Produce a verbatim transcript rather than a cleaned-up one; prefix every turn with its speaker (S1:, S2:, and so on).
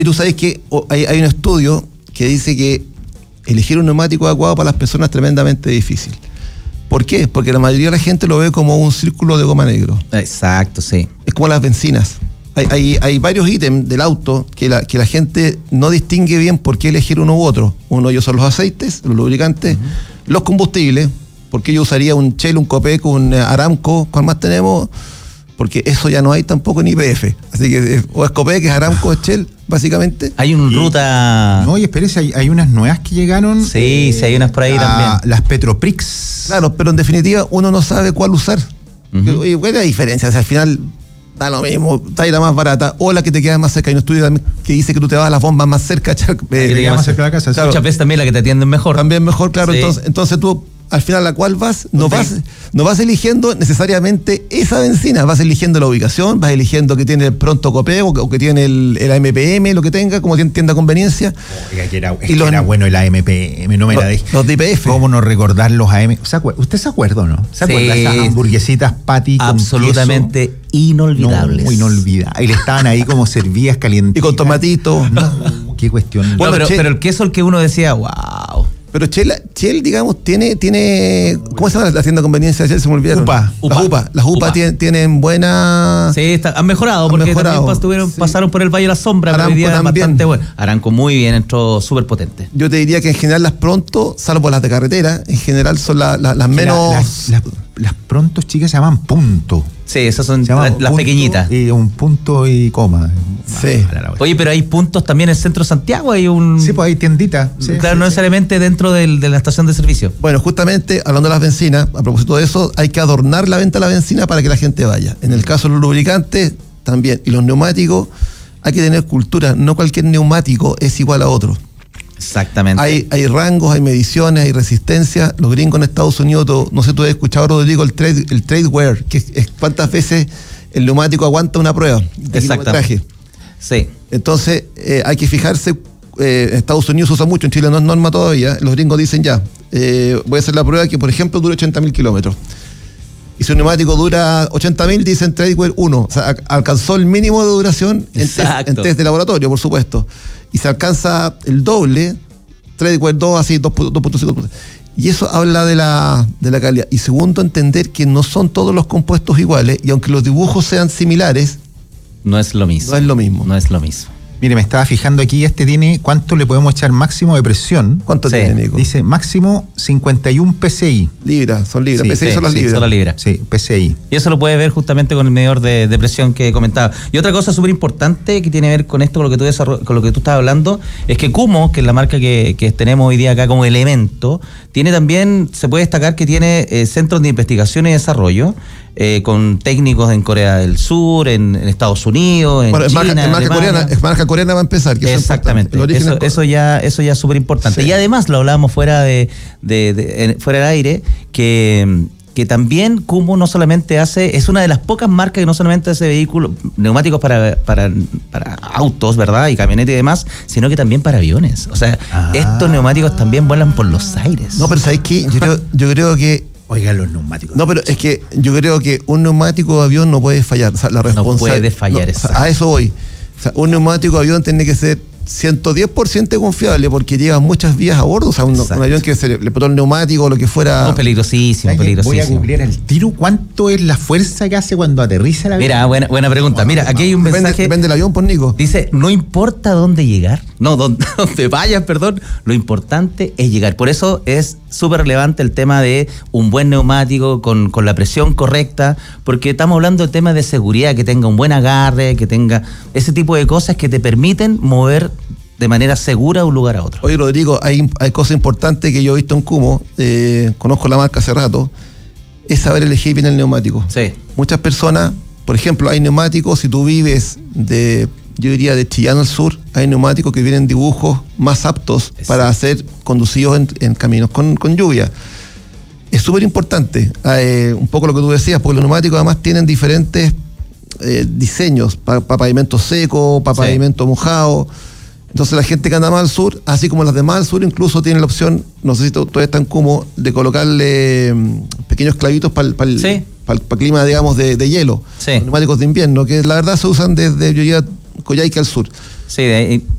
S1: Y tú sabes que hay, hay un estudio que dice que elegir un neumático adecuado para las personas es tremendamente difícil. ¿Por qué? Porque la mayoría de la gente lo ve como un círculo de goma negro.
S2: Exacto, sí.
S1: Es como las bencinas. Hay, hay, hay varios ítems del auto que la, que la gente no distingue bien por qué elegir uno u otro. Uno de ellos son los aceites, los lubricantes, uh-huh. los combustibles, porque yo usaría un Shell, un Copec, un Aramco, ¿cuál más tenemos? Porque eso ya no hay tampoco en Y P F. Así que o es Copec, es Aramco, es Shell, básicamente.
S2: Hay una ruta...
S3: No, y espérese, hay, hay unas nuevas que llegaron.
S2: Sí, eh, sí, hay unas por ahí
S3: la,
S2: también.
S3: Las Petroprix.
S1: Claro, pero en definitiva uno no sabe cuál usar. Uh-huh. Y ¿cuál es la diferencia? O sea, al final da lo mismo, está ahí la más barata, o la que te queda más cerca. Hay un estudio también que dice que tú te vas a las bombas más cerca. Eh,
S2: que te queda más cerca de la casa.
S1: Claro.
S2: Muchas veces también la que te atienden mejor.
S1: También mejor, claro.
S2: Sí.
S1: Entonces, entonces tú, al final, a la cual vas, no
S2: okay.
S1: vas, no vas eligiendo necesariamente esa benzina, vas eligiendo la ubicación, vas eligiendo que tiene el pronto Copec o que, o que tiene el, el A M P M, lo que tenga, como tienda a conveniencia.
S3: Oiga, que era, es
S1: y
S3: que
S1: los,
S3: era bueno el A M P M, no me
S1: los,
S3: la dejé.
S1: Los de Y P F.
S3: ¿Cómo no recordar los A M? ¿Usted se acuerda o no? ¿Se
S2: sí.
S3: acuerda esas hamburguesitas patty con
S2: absolutamente queso? Inolvidables.
S3: No, inolvidables. Y le estaban ahí como servidas calientitas.
S1: Y con tomatito.
S3: No, qué cuestión.
S2: Bueno,
S1: Bueno,
S2: pero,
S1: che,
S2: pero el queso el que uno decía, wow.
S1: Pero Shell, Shell, digamos, tiene, tiene. ¿Cómo se llama la tienda de conveniencia de Shell? Se me olvidaron.
S3: UPA.
S1: Las UPA. Las UPA, UPA. Tienen, tienen buena.
S2: Sí, está, han mejorado,
S1: han
S2: porque
S1: mejorado,
S2: también tuvieron,
S1: sí.
S2: pasaron por el Valle de la Sombra,
S1: Aramco
S2: pero hoy día es
S1: también.
S2: bastante bueno. Aramco muy bien, entró súper potente.
S1: Yo te diría que en general las pronto, salvo las de carretera, en general son la, la, las menos.
S3: La, las, las, las prontos, chicas, se llaman punto.
S2: Sí, esas son
S3: la,
S2: las
S3: punto
S2: pequeñitas.
S3: Y un punto y coma.
S1: Sí.
S2: Oye, pero hay puntos también en el centro de Santiago, hay un...
S3: Sí, pues hay tienditas. Sí,
S2: claro,
S3: sí,
S2: no
S3: sí.
S2: necesariamente dentro del, de la estación de servicio.
S1: Bueno, justamente, hablando de las bencinas, a propósito de eso, hay que adornar la venta de la benzina para que la gente vaya. En el caso de los lubricantes, también. Y los neumáticos, hay que tener cultura. No cualquier neumático es igual a otro.
S2: Exactamente.
S1: Hay, hay rangos, hay mediciones, hay resistencia. Los gringos en Estados Unidos, todo, no sé, tú has escuchado, Rodrigo, el trade, el trade wear, que es, es cuántas veces el neumático aguanta una prueba de kilometraje.
S2: Sí.
S1: Entonces, eh, hay que fijarse. Eh, en Estados Unidos se usa mucho, en Chile no es norma todavía. Los gringos dicen ya, eh, voy a hacer la prueba que, por ejemplo, dure ochenta mil kilómetros. Y si un neumático dura ochenta mil, dicen TradeWear uno. O sea, a, alcanzó el mínimo de duración en test, en test de laboratorio, por supuesto. Y se alcanza el doble, TradeWear dos, así, dos punto cinco. Y eso habla de la, de la calidad. Y segundo, entender que no son todos los compuestos iguales, y aunque los dibujos sean similares,
S2: no es lo mismo.
S1: No es lo mismo.
S2: No es lo mismo.
S3: Mire, me estaba fijando aquí, este tiene, ¿cuánto le podemos echar máximo de presión?
S1: ¿Cuánto
S2: sí.
S1: tiene, Nico?
S3: Dice máximo cincuenta y uno P S I.
S1: Libras, son libras.
S3: Sí,
S1: P S I
S2: sí,
S1: son las
S2: sí,
S1: libras.
S2: son las libras.
S3: Sí, P S I.
S2: Y eso lo puedes ver justamente con el medidor de, de presión que comentaba. Y otra cosa súper importante que tiene que ver con esto, con lo que tú desarroll- con lo que tú estás hablando, es que Kumho, que es la marca que, que tenemos hoy día acá como elemento, tiene también, se puede destacar que tiene eh, centros de investigación y desarrollo, eh, con técnicos en Corea del Sur, en, en Estados Unidos, en
S1: bueno,
S2: China,
S1: es marca, es marca
S2: Alemania.
S1: coreana, es marca coreana va a empezar. Que
S2: Exactamente.
S1: Eso,
S2: eso, eso ya, eso ya es súper importante.
S1: Sí.
S2: Y además lo hablábamos fuera de, de, de, de fuera del aire, que que también Kumho no solamente hace, es una de las pocas marcas que no solamente hace vehículos, neumáticos para, para, para autos, ¿verdad? Y camionetas y demás, sino que también para aviones. O sea, ah. estos neumáticos también vuelan por los aires.
S1: No, pero ¿sabes qué? Yo creo, yo creo que
S3: Oigan los neumáticos.
S1: No, pero es que yo creo que un neumático de avión no puede fallar. O sea, la
S2: no puede fallar,
S1: no, o sea, a eso voy. O sea, un neumático de avión tiene que ser ciento diez por ciento confiable porque lleva muchas vías a bordo. O sea, un, un avión que se le, le petó el neumático o lo que fuera.
S2: No, peligrosísimo, peligrosísimo.
S3: Voy a googlear al tiro cuánto es la fuerza que hace cuando aterriza el avión.
S2: Mira, buena, buena pregunta. Mira, aquí hay un
S1: Depende,
S2: mensaje.
S1: depende del avión, por Nico.
S2: Dice, no importa dónde llegar, no, dónde, dónde vayas, perdón, lo importante es llegar. Por eso es súper relevante el tema de un buen neumático con, con la presión correcta, porque estamos hablando de temas de seguridad, que tenga un buen agarre, que tenga ese tipo de cosas que te permiten mover de manera segura de un lugar a otro.
S1: Oye, Rodrigo, hay, hay cosas importantes que yo he visto en Kumho, eh, conozco la marca hace rato, es saber elegir bien el neumático.
S2: Sí.
S1: Muchas personas, por ejemplo, hay neumáticos, si tú vives de, yo diría, de Chillán al sur, hay neumáticos que vienen dibujos más aptos Exacto. para ser conducidos en, en caminos con, con lluvia. Es súper importante, eh, un poco lo que tú decías, porque los neumáticos además tienen diferentes eh, diseños, para pa pavimento seco, para sí. pavimento mojado. Entonces la gente que anda más al sur, así como las demás al sur, incluso tienen la opción, no sé si todavía están como, de colocarle um, pequeños clavitos para el pa sí. pa pa clima, digamos, de, de hielo.
S2: Sí.
S1: Los neumáticos de invierno, que la verdad se usan desde yo diría, Coyhaique al sur.
S2: Sí, de ahí,